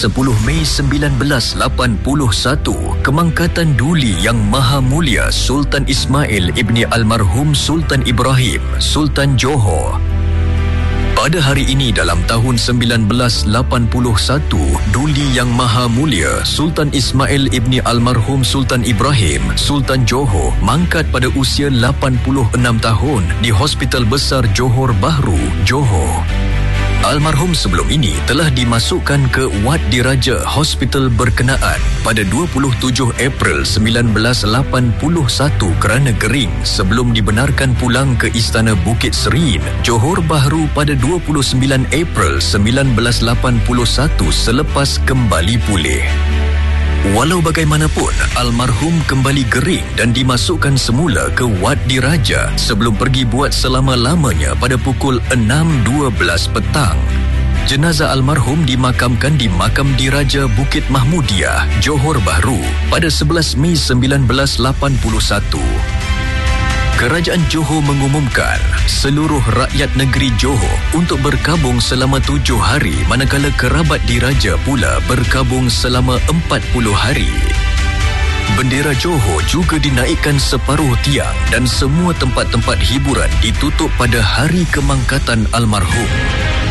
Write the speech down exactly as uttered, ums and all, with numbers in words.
sepuluh Mei seribu sembilan ratus lapan puluh satu, Kemangkatan Duli Yang Maha Mulia Sultan Ismail ibni almarhum Sultan Ibrahim, Sultan Johor. Pada hari ini dalam tahun seribu sembilan ratus lapan puluh satu, Duli Yang Maha Mulia Sultan Ismail ibni almarhum Sultan Ibrahim, Sultan Johor mangkat pada usia lapan puluh enam tahun di Hospital Besar Johor Bahru, Johor. Almarhum sebelum ini telah dimasukkan ke Wad Diraja Hospital berkenaan pada dua puluh tujuh April seribu sembilan ratus lapan puluh satu kerana kering sebelum dibenarkan pulang ke Istana Bukit Serien, Johor Bahru pada dua puluh sembilan April seribu sembilan ratus lapan puluh satu selepas kembali pulih. Walau bagaimanapun, almarhum kembali kering dan dimasukkan semula ke Wad Diraja sebelum pergi buat selama-lamanya pada pukul enam dua belas petang. Jenazah almarhum dimakamkan di Makam Diraja Bukit Mahmudiah, Johor Bahru pada sebelas Mei seribu sembilan ratus lapan puluh satu. Kerajaan Johor mengumumkan seluruh rakyat negeri Johor untuk berkabung selama tujuh hari manakala kerabat diraja pula berkabung selama empat puluh hari. Bendera Johor juga dinaikkan separuh tiang dan semua tempat-tempat hiburan ditutup pada hari kemangkatan almarhum.